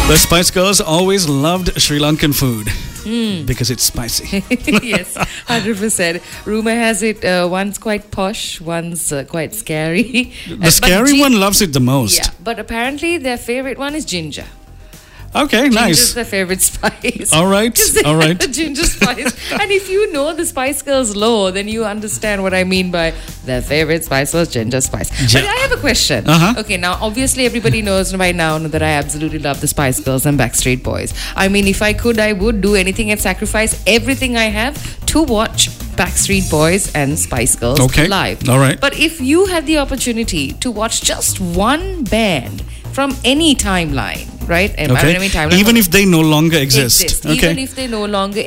The Spice Girls always loved Sri Lankan food because it's spicy. Yes, 100%. Rumor has it one's quite posh, one's quite scary. The scary one loves it the most. Yeah, but apparently their favorite one is ginger. Okay, Ginger's nice. their favorite spice. All right, 'Cause they all have right. the ginger spice. And if you know the Spice Girls lore, then you understand what I mean by their favorite spice was ginger spice. But I have a question. Okay, now obviously everybody knows by now that I absolutely love the Spice Girls and Backstreet Boys. I mean, if I could, I would do anything and sacrifice everything I have to watch Backstreet Boys and Spice Girls live. All right. But if you had the opportunity to watch just one band from any timeline, right? And I Okay. mean timeline, Even if they no longer exist. Okay. even if they no longer